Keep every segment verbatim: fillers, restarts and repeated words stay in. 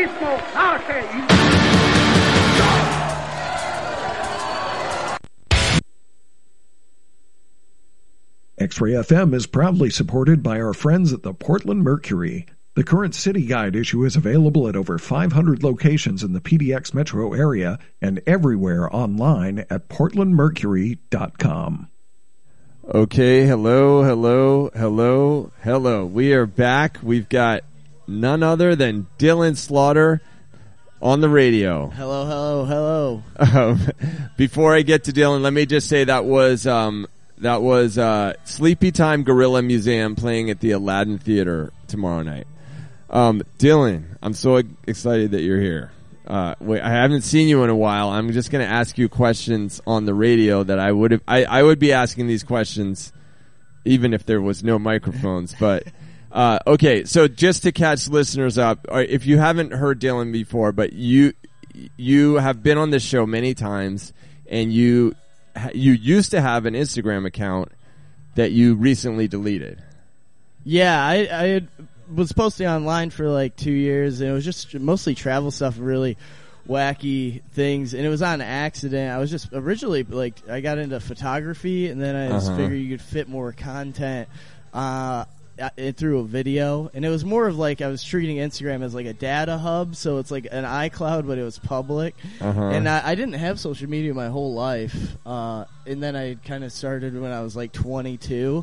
mismo saque. X-Ray F M is proudly supported by our friends at the Portland Mercury. The current City Guide issue is available at over five hundred locations in the P D X metro area and everywhere online at portland mercury dot com. Okay, hello, hello, hello, hello. We are back. We've got none other than Dylan Slaughter on the radio. Hello, hello, hello. Um, before I get to Dylan, let me just say that was um, that was uh, Sleepy Time Gorilla Museum playing at the Aladdin Theater tomorrow night. Um, Dylan, I'm so excited that you're here. Uh, wait, I haven't seen you in a while. I'm just going to ask you questions on the radio that I would have, I, I would be asking these questions even if there was no microphones. But, uh, okay. So just to catch listeners up, if you haven't heard Dylan before, but you, you have been on this show many times and you, you used to have an Instagram account that you recently deleted. Yeah, I, I had, was posting online for like two years, and it was just mostly travel stuff, really wacky things, and it was on accident. I was just originally like I got into photography, and then I just Uh-huh. figured you could fit more content uh, it through a video, and it was more of like I was treating Instagram as like a data hub, so it's like an iCloud, but it was public. Uh-huh. And I, I didn't have social media my whole life, uh, and then I kind of started when I was like twenty-two,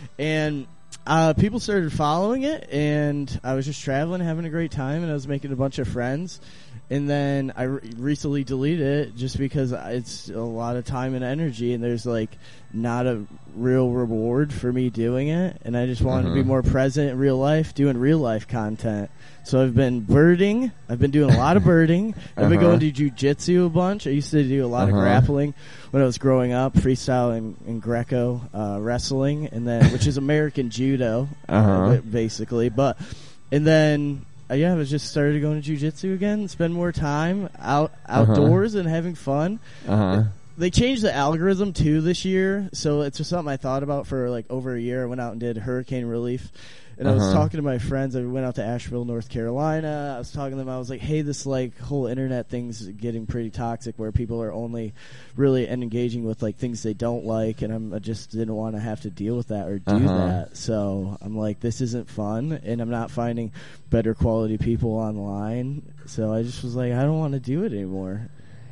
and Uh, people started following it, and I was just traveling, having a great time, and I was making a bunch of friends. And then I re- recently deleted it just because it's a lot of time and energy, and there's like not a real reward for me doing it. And I just wanted Uh-huh. to be more present in real life, doing real life content. So I've been birding. I've been doing a lot of birding. I've been Uh-huh. going to jiu-jitsu a bunch. I used to do a lot Uh-huh. of grappling when I was growing up, freestyle and, and Greco uh, wrestling, and then which is American Judo, Uh-huh. uh, basically. But and then uh, yeah, I was just started going to jiu-jitsu again, spend more time out outdoors and having fun. Uh-huh. They changed the algorithm too this year, so it's just something I thought about for like over a year. I went out and did hurricane relief. And I was Uh-huh. talking to my friends. I went out to Asheville, North Carolina. I was talking to them. I was like, hey, this like whole internet thing's getting pretty toxic where people are only really engaging with like things they don't like. And I'm, I just didn't want to have to deal with that or do Uh-huh. that. So I'm like, this isn't fun. And I'm not finding better quality people online. So I just was like, I don't want to do it anymore.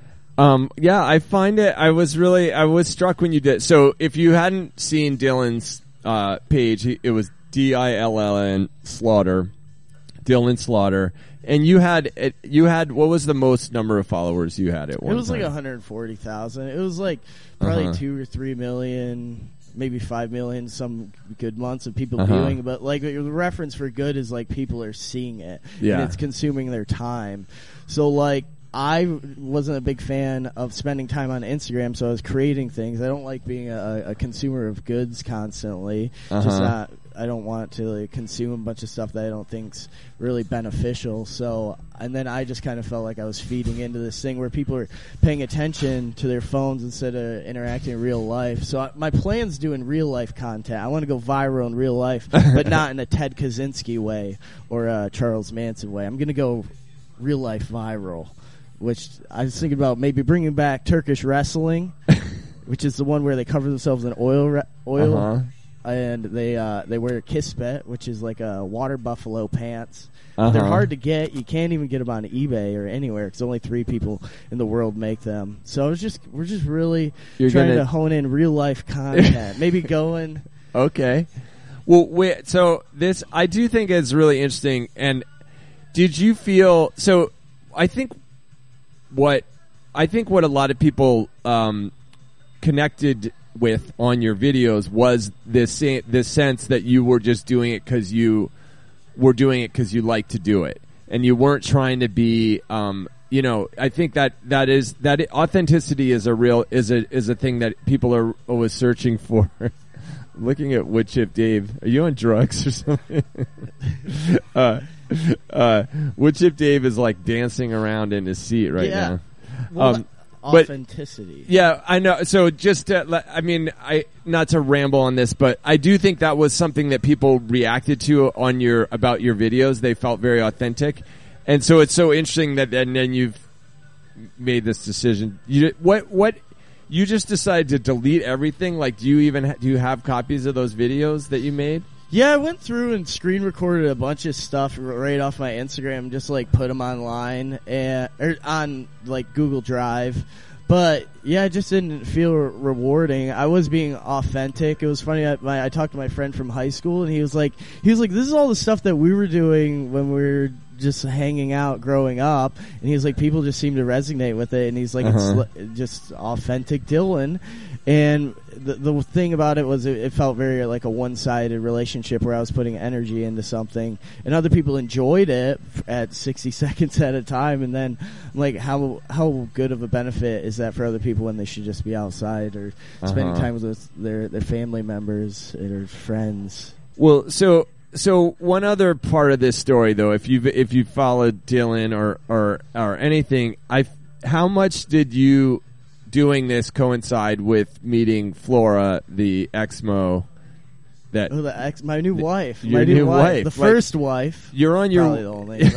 Um, yeah, I find it, I was really, I was struck when you did. So if you hadn't seen Dylan's, uh, page, he, it was D I L L N Slaughter, Dylan Slaughter, and you had, it, you had, what was the most number of followers you had at one It was time? like one hundred forty thousand. It was like probably Uh-huh. two or three million, maybe five million, some good months of people Uh-huh. viewing. But like the reference for good is like people are seeing it, Yeah. and it's consuming their time. So like I wasn't a big fan of spending time on Instagram, so I was creating things. I don't like being a, a consumer of goods constantly. Uh-huh. Just not. I don't want to like, consume a bunch of stuff that I don't think's really beneficial. So, and then I just kind of felt like I was feeding into this thing where people are paying attention to their phones instead of interacting in real life. So I, my plan's doing real life content. I want to go viral in real life, but not in a Ted Kaczynski way or a Charles Manson way. I'm going to go real life viral, which I was thinking about maybe bringing back Turkish wrestling, which is the one where they cover themselves in oil, re- oil. Uh-huh. And they uh, they wear a kispet, which is like a water buffalo pants. Uh-huh. They're hard to get. You can't even get them on eBay or anywhere because only three people in the world make them. So I was just we're just really You're trying gonna- to hone in real life content. Maybe going. Okay. Well, wait, so this, I do think it's really interesting. And did you feel, so I think what, I think what a lot of people, um, connected with on your videos was this, this sense that you were just doing it cause you were doing it cause you like to do it. And you weren't trying to be, um, you know, I think that that is, that it, authenticity is a real, is a, is a thing that people are always searching for. Looking at Wood Chip Dave, are you on drugs or something? uh, uh, Wood Chip Dave is like dancing around in his seat right Yeah. now. Well, Um, authenticity. But, yeah, I know. So just, to, let- I mean, I not to ramble on this, but I do think that was something that people reacted to on your about your videos. They felt very authentic. and so it's so interesting that and then you've made this decision. You what what you just decided to delete everything? Like, do you even ha- do you have copies of those videos that you made? Yeah, I went through and screen recorded a bunch of stuff right off my Instagram, just like put them online and or on like Google Drive. But yeah, it just didn't feel rewarding. I was being authentic. It was funny. I, my, I talked to my friend from high school, and he was like, he was like, "This is all the stuff that we were doing when we were just hanging out, growing up." And he was like, "People just seem to resonate with it." And he's like, Uh-huh. "It's just authentic Dylan." And the the thing about it was, it, it felt very like a one-sided relationship where I was putting energy into something, and other people enjoyed it at sixty seconds at a time. And then, I'm like, how how good of a benefit is that for other people when they should just be outside or spending Uh-huh. time with their their family members or friends? Well, so so one other part of this story, though, if you if you followed Dylan or or or anything, I how much did you doing this coincide with meeting Flora, the Exmo? That Oh, the ex, my new wife, your my new, new wife, wife. the Like, first wife. you're on your Probably the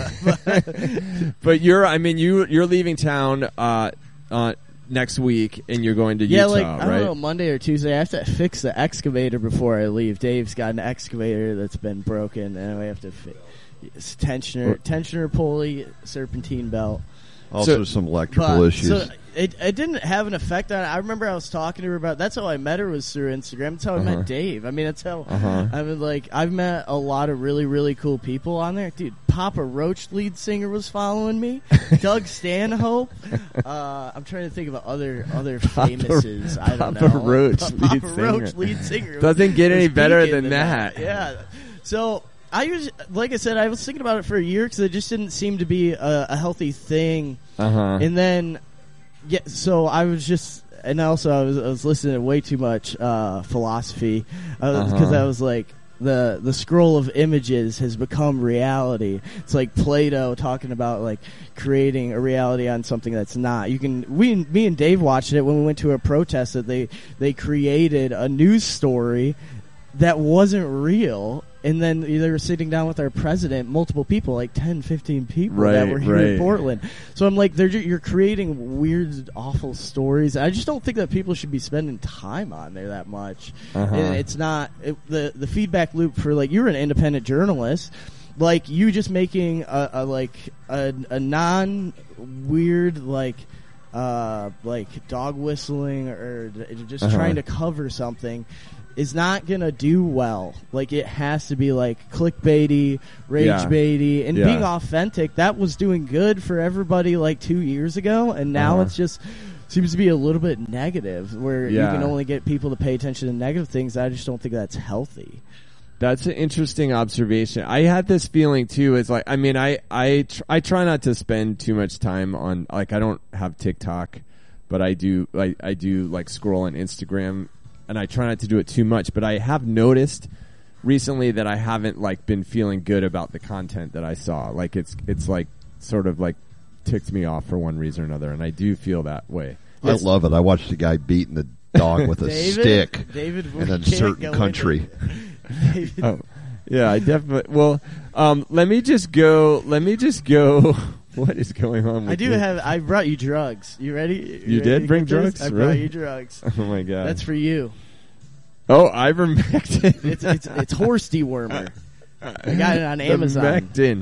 only. but you're I mean you you're leaving town uh, uh next week and you're going to Yeah, Utah, like I right? don't know, Monday or Tuesday. I have to fix the excavator before I leave. Dave's got an excavator that's been broken, and I have to fix it's tensioner, tensioner pulley, serpentine belt. Also, So- some electrical But, issues. so it it didn't have an effect on it. I remember I was talking to her about. That's how I met her, was through Instagram. That's how I Uh-huh. met Dave. I mean, that's how Uh-huh. I mean, like I've met a lot of really really cool people on there, dude. Papa Roach, lead singer, was following me. Doug Stanhope. Uh, I'm trying to think of other other famouses. I don't Papa know. Roach, Papa lead Roach, singer. lead singer. Doesn't get was any better peaking than in that. Yeah. So I was, like I said, I was thinking about it for a year because it just didn't seem to be a, a healthy thing. Uh-huh. And then, yeah, so I was just, and also I was, I was listening to way too much uh, philosophy because Uh-huh. I was like, the the scroll of images has become reality. It's like Plato talking about like creating a reality on something that's not. You can we me and Dave watched it when we went to a protest that they they created a news story that wasn't real. And then they were sitting down with our president, multiple people, like ten, fifteen people Right, that were here right. in Portland. So I'm like, they're ju- you're creating weird, awful stories. I just don't think that people should be spending time on there that much. Uh-huh. And it's not it, the the feedback loop for like you're an independent journalist, like you just making a, a like a, a non weird like. Uh, like dog whistling or just Uh-huh. trying to cover something is not gonna do well. Like it has to be like clickbaity, rage Yeah. baity, and Yeah. being authentic. That was doing good for everybody like two years ago, and now Uh-huh. it's just seems to be a little bit negative, where Yeah. you can only get people to pay attention to negative things. I just don't think that's healthy. That's an interesting observation. I had this feeling too. It's like, I mean, I I tr- I try not to spend too much time on, like, I don't have TikTok, but I do like I do like scroll on Instagram, and I try not to do it too much. But I have noticed recently that I haven't like been feeling good about the content that I saw. Like it's it's like sort of like ticked me off for one reason or another, and I do feel that way. I love it. I watched a guy beating the dog with a David, stick David, in a we can't certain go country. into- David, Oh, yeah, I definitely. Well, um, let me just go. Let me just go. What is going on? With I do you? have. I brought you drugs. You ready? You ready did to bring get this? drugs? I Really? brought you drugs. Oh my god! That's for you. Oh, ivermectin. It's it's it's horse dewormer. I got it on The Amazon. Mectin.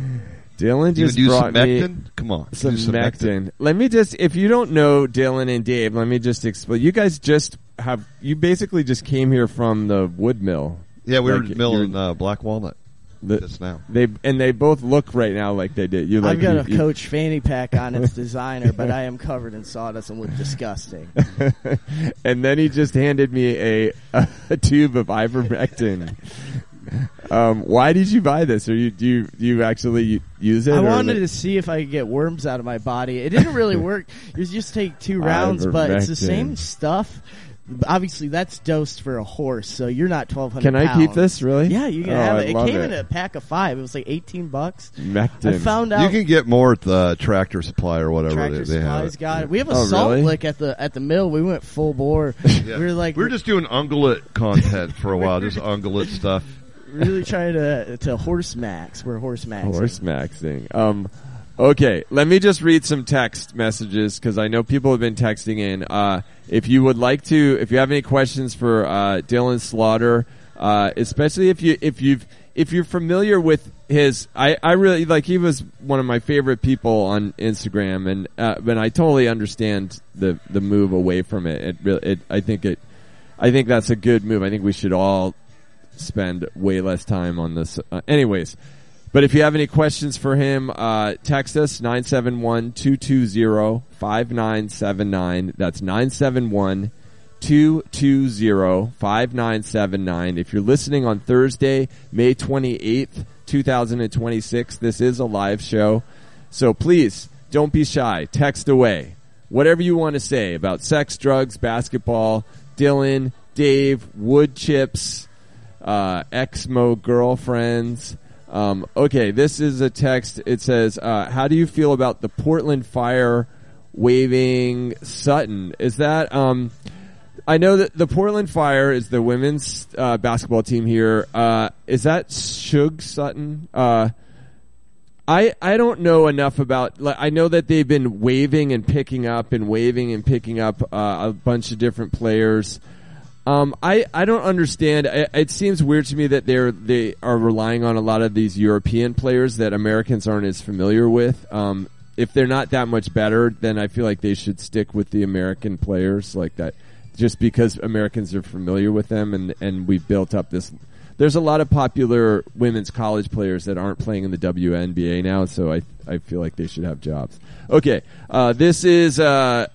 Dylan You just do brought some me Mectin? Come on. some do some Mectin. Let me just, if you don't know Dylan and Dave, let me just explain. You guys just have, you basically just came here from the wood mill. Yeah, we were Like, milling you're- uh, Black Walnut The, just now. they and they both look right now like they did. You like I've got you- a you- Coach fanny pack on its designer, but I am covered in sawdust and look disgusting. and then he just handed me a, a, a tube of ivermectin. Um, why did you buy this? Or you do you, do you actually use it? I or wanted like- to see if I could get worms out of my body. It didn't really work. You just take two rounds, but it's the Ivermectin. same stuff. Obviously, that's dosed for a horse, so you're not twelve hundred. Can I pounds. keep this? Really? Yeah, you can Oh, have I it. It love came it. in a pack of five. It was like eighteen bucks. Mectin. I found out You can get more at the Tractor Supply or whatever Tractor they, they have. Supply's got it. We have a Oh, salt really? lick at the at the mill. We went full bore. Yeah. We were like, we were just doing ungulate content for a while, just ungulate stuff. really trying to to horse max. We're horse maxing. Horse maxing. Um, okay, let me just read some text messages because I know people have been texting in. Uh, if you would like to, if you have any questions for uh, Dylan Slaughter, uh, especially if you if you've if you're familiar with his, I, I really like. He was one of my favorite people on Instagram, and uh, but I totally understand the the move away from it. It really, it, I think it, I think that's a good move. I think we should all spend way less time on this. Uh, anyways, but if you have any questions for him, uh, text us nine seven one, two two zero, five nine seven nine. That's nine seven one, two two zero, five nine seven nine. If you're listening on Thursday, May twenty-eighth, two thousand twenty-six, this is a live show. So please don't be shy. Text away. Whatever you want to say about sex, drugs, basketball, Dylan, Dave, wood chips, uh, Exmo girlfriends. Um, okay, this is a text. It says, uh, how do you feel about the Portland Fire waiving Sutton? Is that, um, I know that the Portland Fire is the women's uh, basketball team here. Uh, is that Suge Sutton? Uh, I I don't know enough about. Like, I know that they've been waving and picking up and waving and picking up uh, a bunch of different players. Um, I I don't understand. It, it seems weird to me that they're they are relying on a lot of these European players that Americans aren't as familiar with. Um, if they're not that much better, then I feel like they should stick with the American players like that. Just because Americans are familiar with them, and, and we've built up this. There's a lot of popular women's college players that aren't playing in the W N B A now, so I I feel like they should have jobs. Okay, uh, this is uh,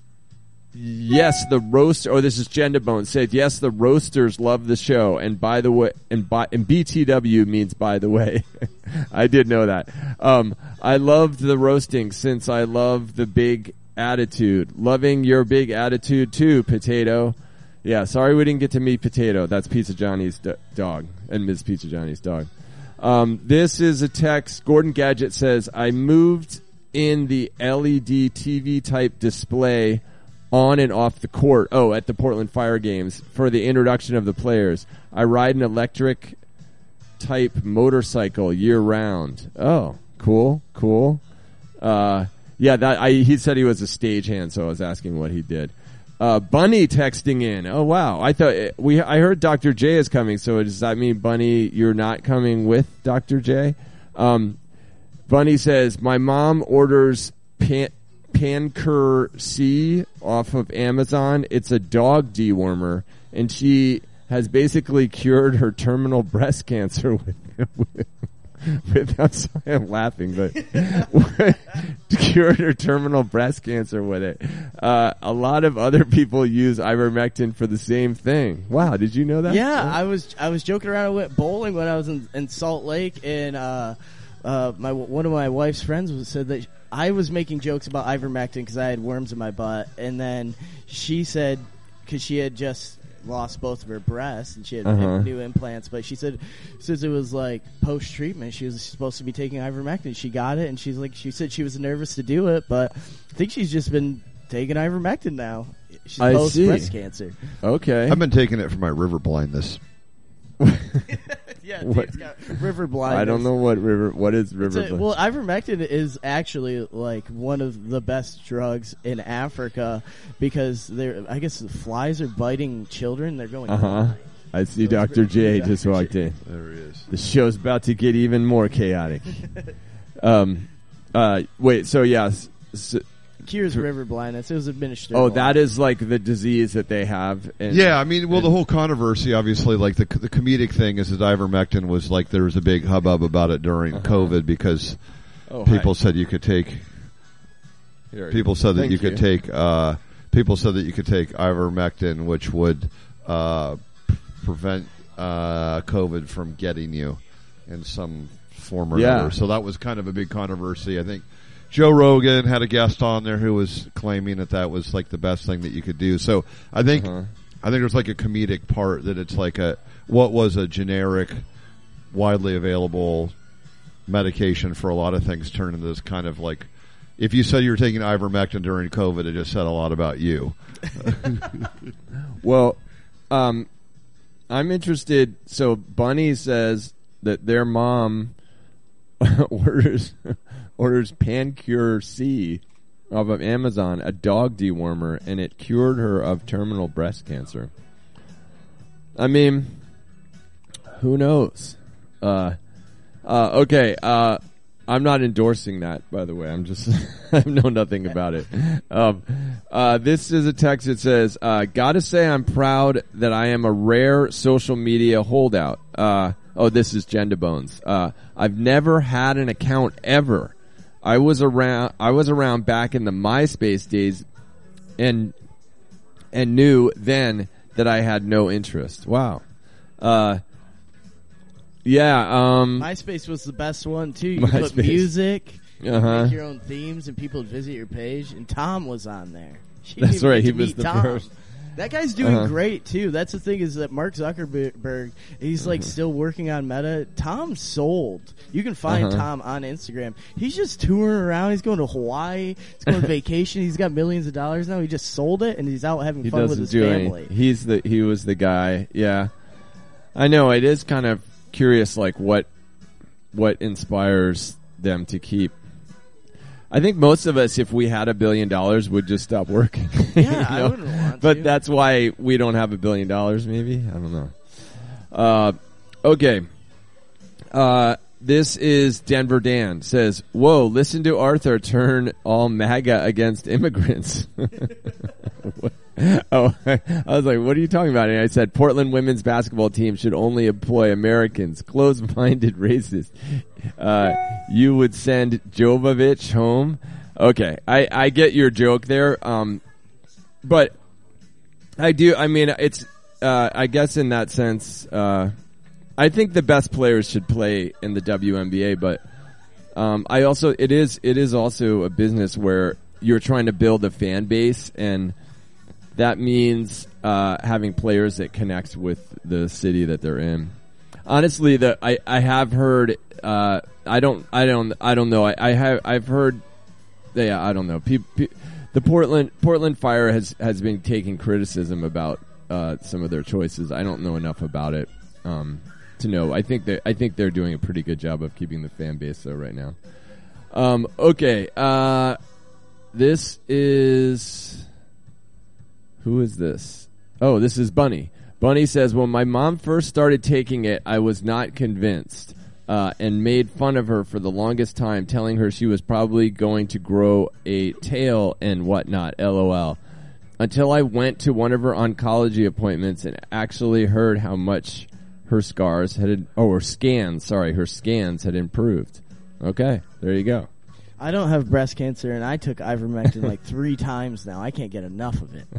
yes, the roast. Oh, this is Gendabone said yes, the roasters love the show, and by the way, and by and B T W means by the way. I did know that. Um, I loved the roasting since I love the big attitude. Loving your big attitude too, Potato. Yeah, sorry we didn't get to meet Potato. That's Pizza Johnny's d- dog and Miz Pizza Johnny's dog. Um, this is a text. Gordon Gadget says, I moved in the L E D T V type display on and off the court. Oh, at the Portland Fire games for the introduction of the players. I ride an electric type motorcycle year round. Oh, cool, cool. Uh, Yeah, that I, he said he was a stagehand, so I was asking what he did. Uh, Bunny texting in. Oh wow, I thought we. I heard Doctor J is coming. So does that mean Bunny, you're not coming with Doctor J? Um, Bunny says my mom orders pan, Pancur C off of Amazon. It's a dog dewormer, and she has basically cured her terminal breast cancer with. with With, I'm sorry, I'm laughing, but cured her terminal breast cancer with it. Uh, a lot of other people use ivermectin for the same thing. Wow, did you know that? Yeah, I was I was joking around. I went bowling when I was in, in Salt Lake, and uh, uh, my one of my wife's friends was, said that I was making jokes about ivermectin because I had worms in my butt, and then she said because she had just lost both of her breasts and she had uh-huh. new implants, but she said since it was like post treatment she was supposed to be taking ivermectin. She got it, and she's like she said she was nervous to do it, but I think she's just been taking ivermectin now. She's I post see. breast cancer. Okay. I've been taking it for my river blindness. Yeah, What? it's got river blindness. I don't know what river. What is river? It's a- well, ivermectin is actually like one of the best drugs in Africa because they're. I guess the flies are biting children. They're going. Uh huh. I see Doctor J Yeah. just walked in. There he is. The show's about to get even more chaotic. um. Uh. Wait. So yes. So, Cures river blindness. It was administered. oh, that is like the disease that they have. And, Yeah, I mean, well, the and- whole controversy, obviously, like the the comedic thing is that ivermectin was like there was a big hubbub about it during Uh-huh. COVID because Oh, people hi. said you could take Here, people said that thank you could take uh, people said that you could take ivermectin, which would uh, p- prevent uh, COVID from getting you in some form or Yeah. another. So that was kind of a big controversy. I think Joe Rogan had a guest on there who was claiming that that was like the best thing that you could do. So I think Uh-huh. I think there's like a comedic part that it's like a what was a generic, widely available medication for a lot of things turned into this kind of like. If you said you were taking ivermectin during COVID, it just said a lot about you. Well, um, I'm interested. So Bunny says that their mom orders orders Pancure C off of Amazon, a dog dewormer, and it cured her of terminal breast cancer. I mean, who knows? Uh, uh, okay, uh, I'm not endorsing that, by the way. I'm just, I know nothing about it. Um, uh, this is a text that says, uh, gotta say I'm proud that I am a rare social media holdout. Uh, oh, this is Genda Bones. Uh, I've never had an account ever. I was around, I was around back in the MySpace days and, and knew then that I had no interest. Wow. Uh, Yeah, um... MySpace was the best one, too. You could MySpace. put music, you could Uh-huh. make your own themes, and people would visit your page. And Tom was on there. She That's didn't even right, get he to was meet the Tom. first. That guy's doing Uh-huh. great, too. That's the thing, is that Mark Zuckerberg, he's, like, Mhm. still working on Meta. Tom's sold. You can find Uh-huh. Tom on Instagram. He's just touring around. He's going to Hawaii. He's going on vacation. He's got millions of dollars now. He just sold it, and he's out having He fun with doesn't his do family. any. He's the, he was the guy, yeah. I know, it is kind of curious, like, what, what inspires them to keep. I think most of us, if we had a billion dollars, would just stop working. Yeah, you know? I wouldn't want But to. that's why we don't have a billion dollars, maybe? I don't know. Uh, okay. Uh, this is Denver Dan. Says, whoa, listen to Arthur turn all MAGA against immigrants. Oh, I was like, what are you talking about? And I said, Portland women's basketball team should only employ Americans, closed-minded racists. Uh, you would send Jovovich home? Okay, I, I get your joke there. Um, but I do, I mean, it's, uh, I guess in that sense, uh, I think the best players should play in the W N B A, but, um, I also, it is, it is also a business where you're trying to build a fan base, and that means, uh, having players that connect with the city that they're in. Honestly, the, I, I have heard, uh, I don't, I don't, I don't know. I, I have, I've heard, yeah, I don't know. Pe- pe- the Portland, Portland Fire has, has been taking criticism about, uh, some of their choices. I don't know enough about it, um, to know. I think that, I think they're doing a pretty good job of keeping the fan base though right now. Um, okay, uh, this is, who is this? Oh, this is Bunny. Bunny says, when my mom first started taking it, I was not convinced, uh, and made fun of her for the longest time, telling her she was probably going to grow a tail and whatnot, LOL. Until I went to one of her oncology appointments and actually heard how much her scars had, oh, her scans, sorry, her scans had improved. Okay, there you go. I don't have breast cancer, and I took ivermectin like three times now. I can't get enough of it.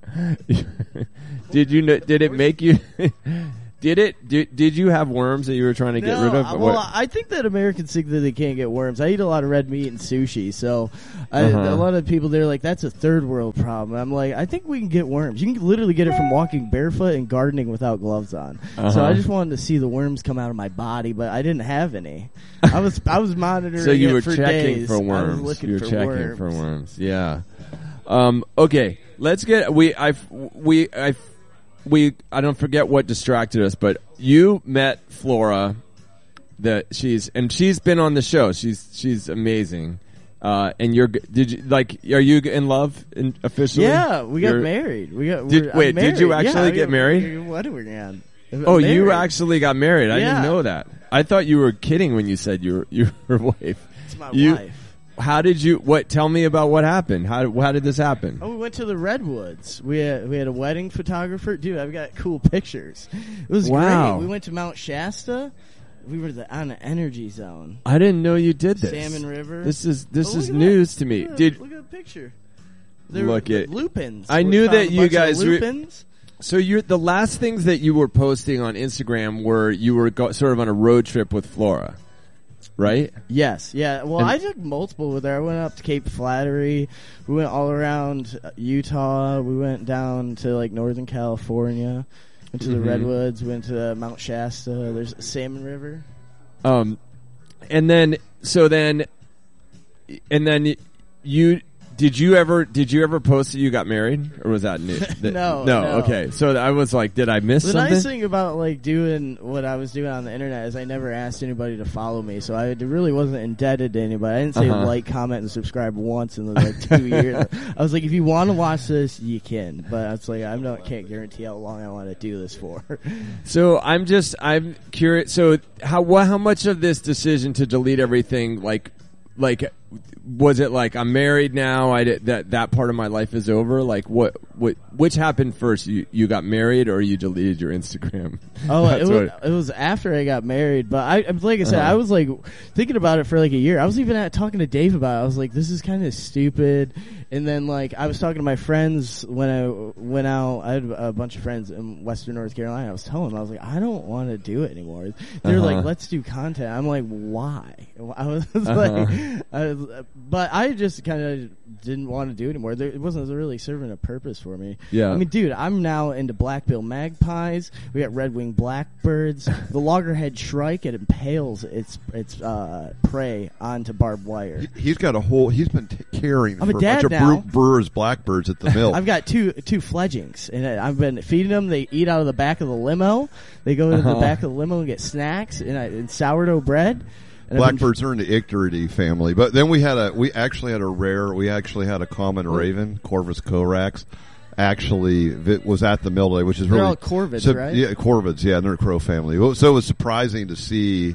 Did you? Know, did it make you? Did it? Did, did you have worms that you were trying to get No, rid of? uh, What- well, I think that Americans think that they can't get worms. I eat a lot of red meat and sushi, so I, Uh-huh. a lot of people, they're like, that's a third world problem. I'm like, I think we can get worms. You can literally get it from walking barefoot and gardening without gloves on. Uh-huh. So I just wanted to see the worms come out of my body, but I didn't have any. I was I was monitoring so you it were for checking days. for I was worms. looking You were for checking worms. for worms. Yeah. Um, okay, let's get we I we I we I don't forget what distracted us, but you met Flora. That she's and she's been on the show. She's she's amazing. Uh, and you're did you like are you in love in, officially? Yeah, we got You're- married. We got Did- we're- I'm wait, did you married. actually Yeah, get we- married? we- What are we on? I'm Oh, you married. actually got married. I Yeah. didn't know that. I thought you were kidding when you said you were you were her wife. It's my You- wife. How did you? What? Tell me about what happened. How how did this happen? Oh, we went to the Redwoods. We had, we had a wedding photographer. Dude, I've got cool pictures. It was Wow. great. We went to Mount Shasta. We were the, on the energy zone. I didn't know you did this. Salmon River. This is this Oh, is look at news that. to me. Look at- Did look at the picture. There Look were at- lupins. I We knew found that a you bunch of guys were- lupins. so? You're the last things that you were posting on Instagram were you were go, sort of on a road trip with Flora, right? Yes, yeah. Well, And- I took multiple with her. I went up to Cape Flattery. We went all around uh, Utah. We went down to like Northern California. Went to Mhm. the Redwoods. Went to uh, Mount Shasta. There's Salmon River. Um, and then so then, and then you did you ever did you ever post that you got married, or was that new? That, no, no, no. Okay, so I was like, did I miss the something? The nice thing about like doing what I was doing on the internet is I never asked anybody to follow me, so I really wasn't indebted to anybody. I didn't say uh-huh. like, comment, and subscribe once in the like two years. I was like, if you want to watch this, you can, but it's like I not can't guarantee how long I want to do this for. So I'm just I'm curious. So how what how much of this decision to delete everything like like was it like I'm married now? I did, that that part of my life is over. Like what what which happened first? You you got married or you deleted your Instagram? Oh, it was, it was after I got married. But I like I said, uh-huh. I was like thinking about it for like a year. I was even at, talking to Dave about it. I was like, this is kind of stupid. And then like I was talking to my friends when I went out. I had a bunch of friends in Western North Carolina. I was telling them, I was like, I don't want to do it anymore. They're uh-huh. like, let's do content. I'm like, why? I was uh-huh. like, I was, but I just kind of didn't want to do it anymore. There, it wasn't really serving a purpose for me. Yeah. I mean, dude, I'm now into black-billed magpies. We got red-winged blackbirds. The loggerhead shrike, it impales its its uh, prey onto barbed wire. He's got a whole. He's been t- caring I'm for a a dad bunch of now. bre- brewers, blackbirds at the mill. I've got two two fledglings, and I've been feeding them. They eat out of the back of the limo. They go to uh-huh. the back of the limo and get snacks and, uh, and sourdough bread. And Blackbirds are in the Icteridae family, but then we had a. We actually had a rare. We actually had a common raven, Corvus corax. Actually, it was at the mill today, which is They're really all corvids, so, right? Yeah, corvids. Yeah, they're a crow family. So it was surprising to see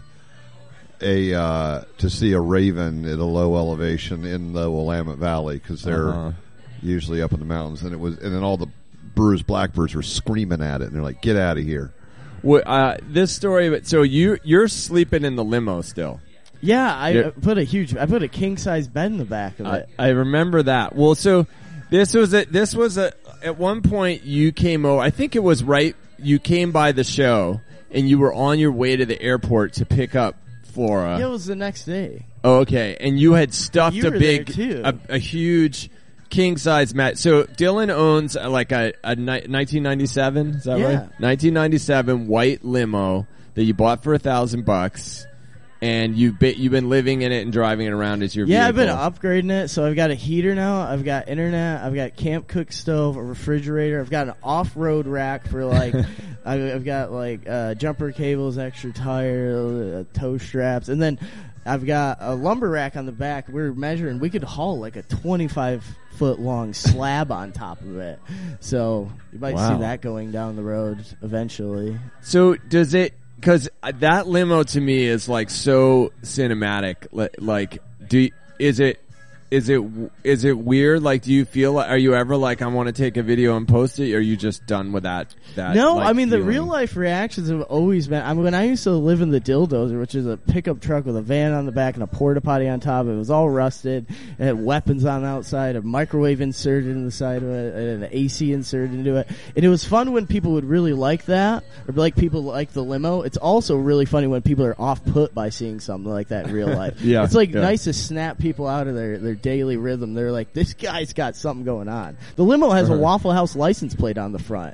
a uh, to see a raven at a low elevation in the Willamette Valley because they're uh-huh. usually up in the mountains, and it was, and then all the Brewers blackbirds were screaming at it, and they're like, "Get out of here!" Well, uh, this story, but so you you're sleeping in the limo still. Yeah, I Yeah. put a huge, I put a king size bed in the back of I, it. I remember that. Well, so this was a this was a at one point you came over. I think it was right. You came by the show and you were on your way to the airport to pick up Flora. Yeah, it was the next day. Oh, okay, and you had stuffed You a were big, there, too. a, a huge king size mat. So Dylan owns uh, like a, a ni- nineteen ninety-seven. Is that Yeah. right? nineteen ninety-seven white limo that you bought for a thousand bucks. And you've been, you've been living in it and driving it around as your Yeah, vehicle. I've been upgrading it. So I've got a heater now. I've got internet. I've got camp cook stove, a refrigerator. I've got an off-road rack for like, I've, I've got like uh, jumper cables, extra tire, uh, toe straps, and then I've got a lumber rack on the back. We're measuring. We could haul like a twenty-five foot long slab on top of it. So you might Wow. see that going down the road eventually. So does it? Because that limo to me is like so cinematic. Li- Like, do is it? Is it is it weird? Like, do you feel like, are you ever like, I want to take a video and post it? Or are you just done with that? that No, like, I mean, the feeling? real life reactions have always been, I mean, when I used to live in the Dildozer, which is a pickup truck with a van on the back and a porta potty on top, it was all rusted. It had weapons on the outside, a microwave inserted in the side of it, and an A C inserted into it. And it was fun when people would really like that, or like people like the limo. It's also really funny when people are off put by seeing something like that in real life. Yeah, It's like yeah. nice to snap people out of their, their daily rhythm. They're like, this guy's got something going on. The limo has Uh-huh. a Waffle House license plate on the front.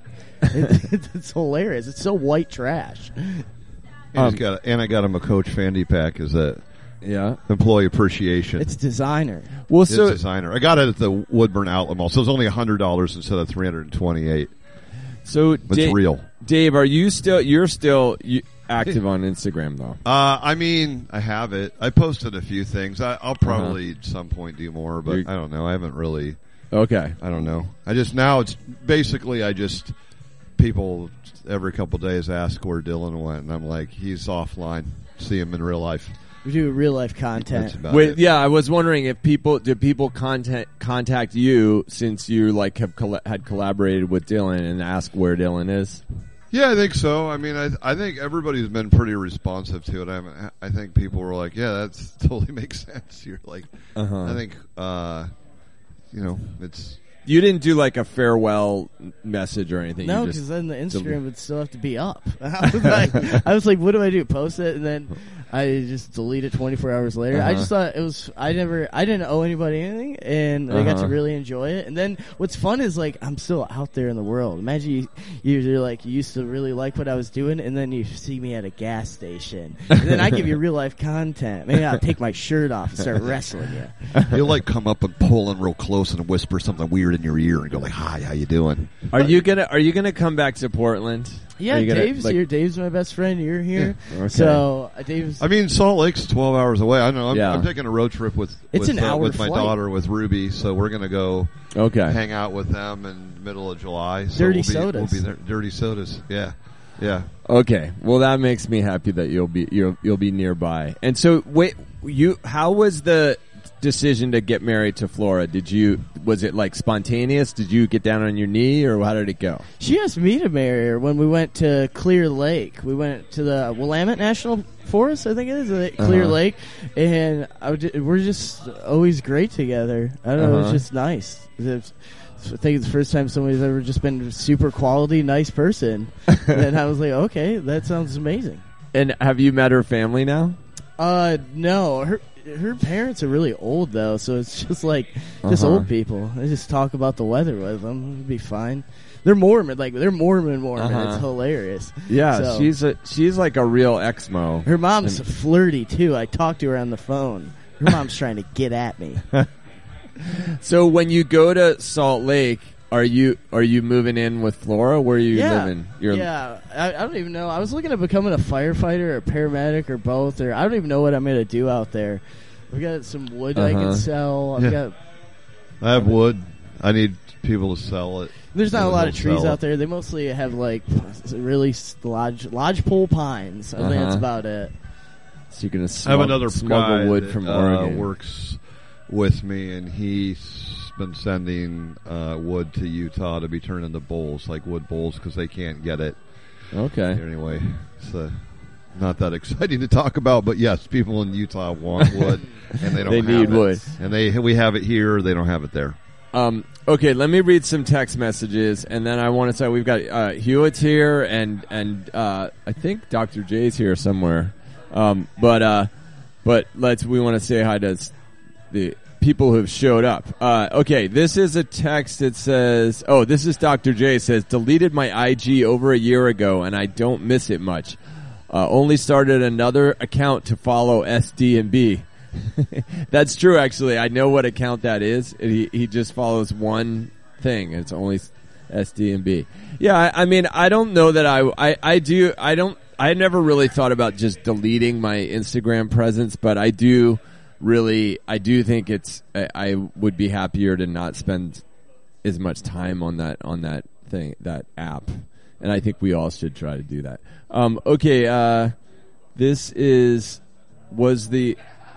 It, it's hilarious. It's so white trash. And, Um, he's got a, and I got him a Coach Fandy pack as a Yeah. employee appreciation. It's designer. Well, It's so designer. I got it at the Woodburn Outlet Mall, so it was only a hundred dollars instead of three hundred and twenty-eight. so It's Da- real. Dave, are you still? You're still you, active on Instagram though. Uh, I mean, I have it. I posted a few things. I, I'll probably at some point do more, but You're- I don't know. I haven't really. Okay. I don't know. I just now it's basically I just people every couple of days ask where Dylan went, and I'm like, he's offline. See him in real life. We do real life That's content. about Wait, it. yeah, I was wondering if people did people contact contact you since you like have colla- had collaborated with Dylan and ask where Dylan is. Yeah, I think so. I mean, I I think everybody's been pretty responsive to it. I mean, I think people were like, yeah, that's totally makes sense. You're like, Uh-huh. I think, uh, you know, it's. You didn't do like a farewell message or anything. No, You because just, then the Instagram would still have to be up. I was like, I was like, what do I do? Post it, and then I just deleted twenty-four hours later. Uh-huh. I just thought it was. I never. I didn't owe anybody anything, and I got Uh-huh. to really enjoy it. And then what's fun is like I'm still out there in the world. Imagine you, you're like you used to really like what I was doing, and then you see me at a gas station, and then I give you real life content. Maybe I'll take my shirt off and start wrestling you. He'll like come up and pull in real close and whisper something weird in your ear and go like, "Hi, how you doing?" Are you gonna Are you gonna come back to Portland? Yeah, Are you gonna, Dave's like- here. Dave's my best friend. You're here. Okay. So uh, Dave's. I mean, Salt Lake's twelve hours away. I know. I'm, Yeah. I'm taking a road trip with It's with, an uh, hour with my flight. daughter with Ruby, so we're gonna go Okay. hang out with them in the middle of July. So Dirty we'll be, sodas. We'll be there. Dirty sodas. Yeah, yeah. Okay. Well, that makes me happy that you'll be you'll you'll be nearby. And so, wait, you how was the decision to get married to Flora? Did you was it like spontaneous? Did you get down on your knee, or how did it go? She asked me to marry her when we went to Clear Lake. We went to the Willamette National Forest, I think it is, uh, Clear Uh-huh. Lake, and I would, ju- we're just always great together. I don't know, Uh-huh. it's just nice. It's, I think it's the first time somebody's ever just been a super quality, nice person. And I was like, okay, that sounds amazing. And have you met her family now? Uh, no, her her parents are really old though, so it's just like just Uh-huh. old people. I just talk about the weather with them. It'd be fine. They're Mormon, like they're Mormon Mormon. Uh-huh. It's hilarious. Yeah, So- she's a she's like a real Exmo. Her mom's flirty too. I talked to her on the phone. Her mom's trying to get at me. So when you go to Salt Lake, are you are you moving in with Flora? Where are you yeah, living? You're yeah. I, I don't even know. I was looking at becoming a firefighter or a paramedic or both. Or I don't even know what I'm going to do out there. We got some wood I Uh-huh. can sell. I've Yeah. got. I have wood. I need people to sell it. There's not a And lot of they'll trees sell out there. They mostly have like really s- lodge lodgepole pines. I think that's Uh-huh. about it. so you're gonna I have smuggle, another smuggle guy wood that, from uh, Oregon. works with me, and he's been sending uh, wood to Utah to be turned into bowls, like wood bowls, because they can't get it. Okay. Anyway, it's uh, not that exciting to talk about, but yes, people in Utah want wood, and they don't They have need it. wood. And they we have it here, they don't have it there. Um, okay, let me read some text messages, and then I want to say we've got uh, Hewitt's here, and and uh, I think Doctor J's here somewhere. Um, but uh, but let's we want to say hi to s- the people who have showed up. Uh, okay, this is a text that says, "Oh, this is Doctor J says deleted my I G over a year ago, and I don't miss it much. Uh, only started another account to follow S D and B." That's true, actually. I know what account that is. He he just follows one thing. It's only S D and B. Yeah, I, I mean, I don't know that I, I I do. I don't. I never really thought about just deleting my Instagram presence, but I do really. I do think it's. I, I would be happier to not spend as much time on that on that thing that app, and I think we all should try to do that. Um, okay, uh, this is was the.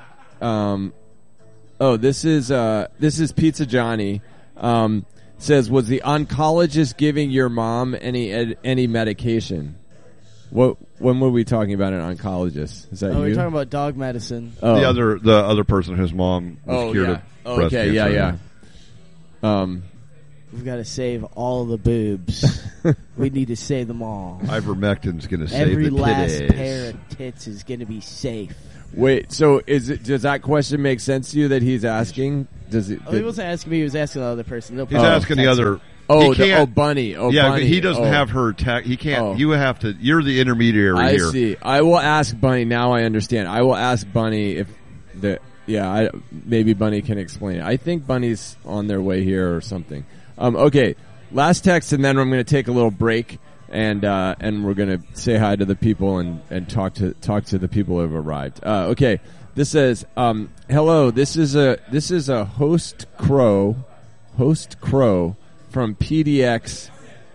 Um, oh, this is uh, this is Pizza Johnny. Um, says, was the oncologist giving your mom any ed- any medication? What when were we talking about an oncologist? Is that Oh, you? we're talking about dog medicine. oh. The other the other person whose mom was Oh, cured yeah. of Oh, breast okay, cancer. yeah, yeah. Um, We've got to save all the boobs. We need to save them all. Ivermectin's going to save Every the last titties. pair of tits is going to be safe. wait, so is it? Does that question make sense to you that he's asking? Does it? Oh, he wasn't asking me. He was asking the other person. They'll He's Oh, asking the text other. her. oh, he the, can't- oh, Bunny. Oh, yeah, Bunny. he doesn't Oh. have her. Ta- he can't. Oh. You have to. You're the intermediary I here. see. I will ask Bunny. Now I understand. I will ask Bunny if the yeah. I, maybe Bunny can explain it. I think Bunny's on their way here or something. Um, okay, last text, and then I'm going to take a little break, and uh, and we're going to say hi to the people and, and talk to talk to the people who have arrived. Uh, okay, this says, um, hello. This is a this is a host crow, host crow from P D X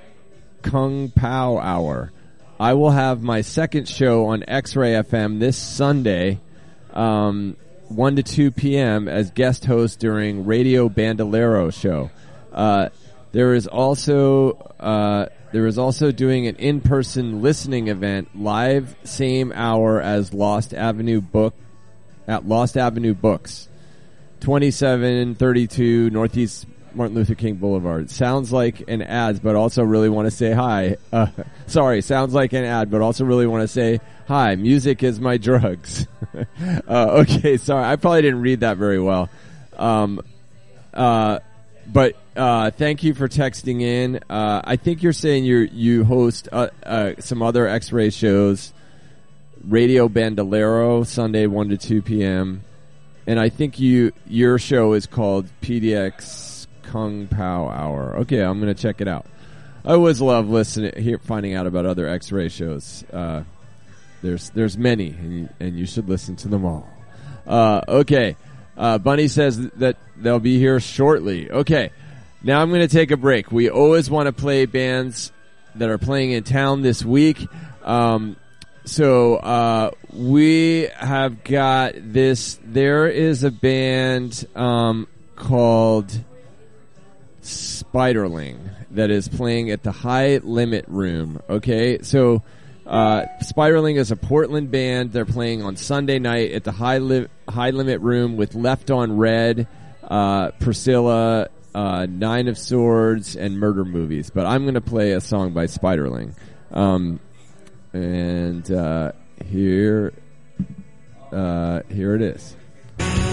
Kung Pao Hour. I will have my second show on X-Ray F M this Sunday, um, one to two p.m. as guest host during Radio Bandolero show. Uh, there is also uh, there is also doing an in-person listening event live same hour as Lost Avenue Book at Lost Avenue Books, twenty-seven thirty-two Northeast Martin Luther King Boulevard. Sounds like an ad, but also really want to say hi. Uh, sorry, sounds like an ad, but also really want to say Hi, music is my drugs. uh, okay, sorry, I probably didn't read that very well. Um, uh, but uh, thank you for texting in. Uh, I think you're saying you you host uh, uh, some other X-ray shows, Radio Bandolero, Sunday one to two p.m. And I think you your show is called P D X Kung Pao Hour. Okay, I'm going to check it out. I always love listening, here, finding out about other X-ray shows. Uh, there's there's many, and you, and you should listen to them all. Uh, okay, uh, Bunny says that they'll be here shortly. Okay, now I'm going to take a break. We always want to play bands that are playing in town this week. Um, so uh, we have got this. There is a band um, called Spiderling that is playing at the High Limit Room. Okay, so uh, Spiderling is a Portland band. They're playing on Sunday night at the High Li- High Limit Room with Left on Red, uh, Priscilla, uh, Nine of Swords, and Murder Movies. But I'm going to play a song by Spiderling, um, and uh, here, uh, here it is.